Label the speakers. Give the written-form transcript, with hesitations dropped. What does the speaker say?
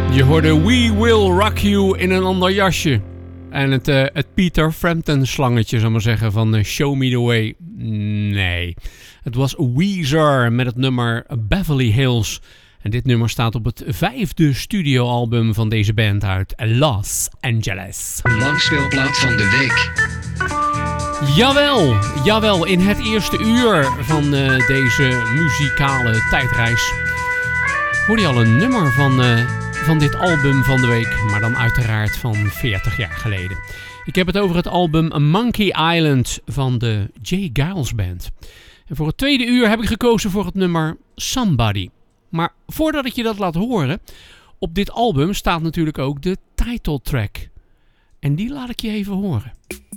Speaker 1: Je hoorde We Will Rock You in een ander jasje. En het Peter Frampton slangetje, zal ik maar zeggen, van Show Me The Way. Nee, het was Weezer met het nummer Beverly Hills. En dit nummer staat op het 5e studioalbum van deze band uit Los Angeles.
Speaker 2: Langspeelplaat van de week.
Speaker 1: Jawel, in het eerste uur van deze muzikale tijdreis hoorde je al een nummer van dit album van de week, maar dan uiteraard van 40 jaar geleden. Ik heb het over het album Monkey Island van de J. Geils Band. En voor het tweede uur heb ik gekozen voor het nummer Somebody. Maar voordat ik je dat laat horen, op dit album staat natuurlijk ook de titeltrack. En die laat ik je even horen.